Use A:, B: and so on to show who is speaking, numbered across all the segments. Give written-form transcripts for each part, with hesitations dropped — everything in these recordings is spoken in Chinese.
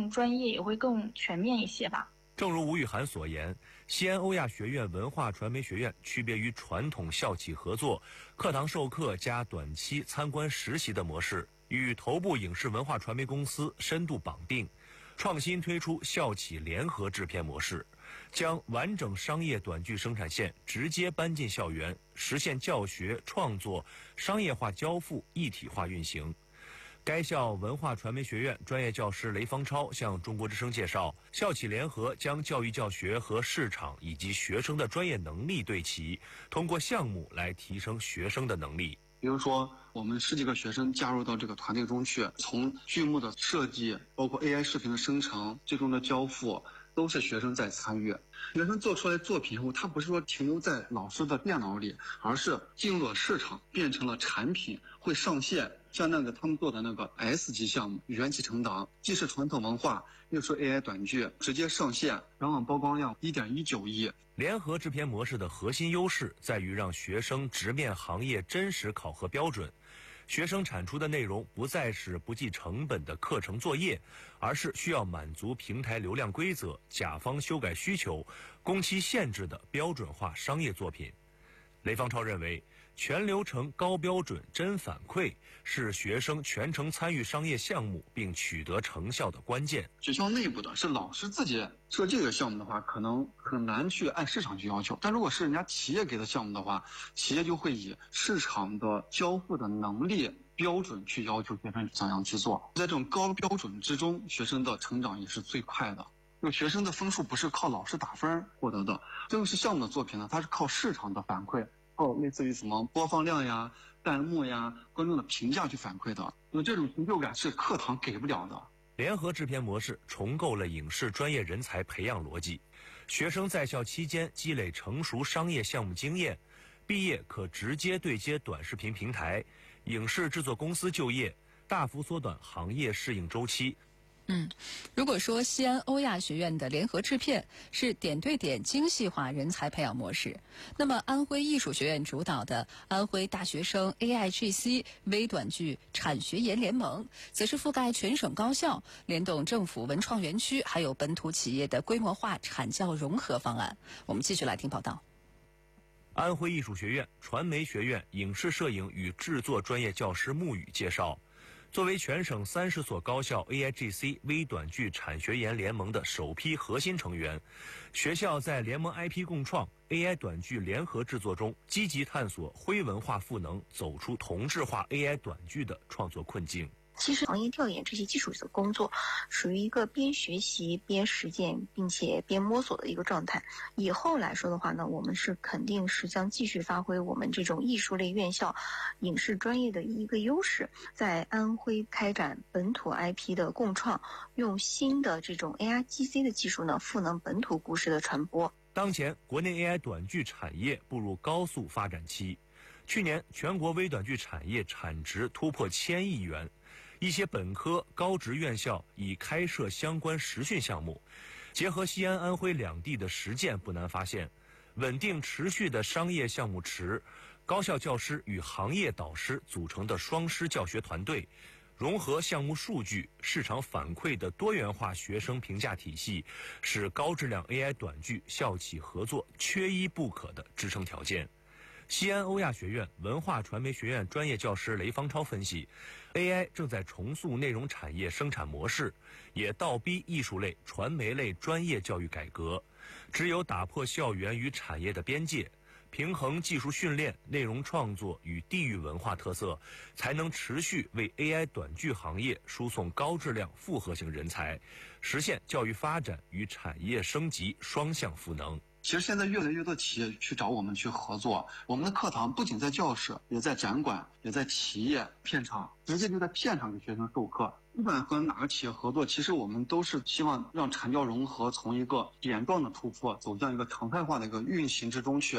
A: 专业，也会更全面一些吧。
B: 正如吴雨涵所言，西安欧亚学院文化传媒学院区别于传统校企合作、课堂授课加短期参观实习的模式，与头部影视文化传媒公司深度绑定，创新推出校企联合制片模式，将完整商业短剧生产线直接搬进校园，实现教学、创作、商业化交付一体化运行。该校文化传媒学院专业教师雷方超向中国之声介绍，校企联合将教育教学和市场以及学生的专业能力对齐，通过项目来提升学生的能力。
C: 比如说，我们10几个学生加入到这个团队中去，从剧目的设计，包括 AI 视频的生成，最终的交付，都是学生在参与。学生做出来作品后，他不是说停留在老师的电脑里，而是进入了市场，变成了产品，会上线。像他们做的那个 S 级项目元气成党，既是传统文化，又是 AI 短剧，直接上线，全网曝光量1.19亿。
B: 联合制片模式的核心优势在于让学生直面行业真实考核标准，学生产出的内容不再是不计成本的课程作业，而是需要满足平台流量规则、甲方修改需求、工期限制的标准化商业作品。雷方超认为，全流程高标准真反馈是学生全程参与商业项目并取得成效的关键。
C: 学校内部的是老师自己设计这个项目的话，可能很难去按市场去要求，但如果是人家企业给的项目的话，企业就会以市场的交付的能力标准去要求学生怎样去做。在这种高标准之中，学生的成长也是最快的。学生的分数不是靠老师打分获得的，这个是项目的作品呢，它是靠市场的反馈，靠类似于什么播放量呀、弹幕呀、观众的评价去反馈的。这种成就感是课堂给不了的。
B: 联合制片模式重构了影视专业人才培养逻辑，学生在校期间积累成熟商业项目经验，毕业可直接对接短视频平台、影视制作公司就业，大幅缩短行业适应周期。
D: 如果说西安欧亚学院的联合制片是点对点精细化人才培养模式，那么安徽艺术学院主导的安徽大学生 AIGC 微短剧产学研联盟，则是覆盖全省高校，联动政府文创园区还有本土企业的规模化产教融合方案。我们继续来听报道。
B: 安徽艺术学院传媒学院影视摄影与制作专业教师穆宇介绍，作为全省30所高校 AIGC 微短剧产学研联盟的首批核心成员，学校在联盟 IP 共创、AI 短剧联合制作中，积极探索徽文化赋能，走出同质化 AI 短剧的创作困境。
E: 其实行业调研这些基础的工作属于一个边学习边实践并且边摸索的一个状态。以后来说的话呢，我们是肯定是将继续发挥我们这种艺术类院校影视专业的一个优势，在安徽开展本土 IP 的共创，用新的这种 AIGC 的技术呢，赋能本土故事的传播。
B: 当前国内 AI 短剧产业步入高速发展期，去年全国微短剧产业产值突破1000亿元，一些本科、高职院校已开设相关实训项目。结合西安、安徽两地的实践，不难发现，稳定持续的商业项目池、高校教师与行业导师组成的双师教学团队，融合项目数据、市场反馈的多元化学生评价体系，是高质量 AI 短剧校企合作缺一不可的支撑条件。西安欧亚学院文化传媒学院专业教师雷方超分析， AI 正在重塑内容产业生产模式，也倒逼艺术类、传媒类专业教育改革。只有打破校园与产业的边界，平衡技术训练、内容创作与地域文化特色，才能持续为 AI 短剧行业输送高质量复合型人才，实现教育发展与产业升级双向赋能。
C: 其实现在越来越多企业去找我们去合作，我们的课堂不仅在教室，也在展馆，也在企业片场，直接就在片场给学生授课。不管和哪个企业合作，其实我们都是希望让产教融合从一个点状的突破走向一个常态化的一个运行之中去。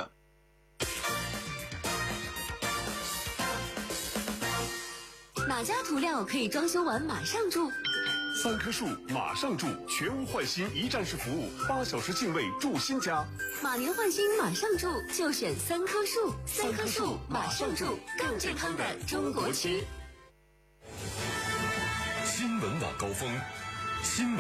F: 哪家涂料可以装修完马上住
G: ？3棵树马上住，全屋换新一站式服务，8小时净位住新家。
F: 马年换新马上住，就选3棵树。3棵树马上住，更健康的中国区。
G: 新闻晚高峰，新闻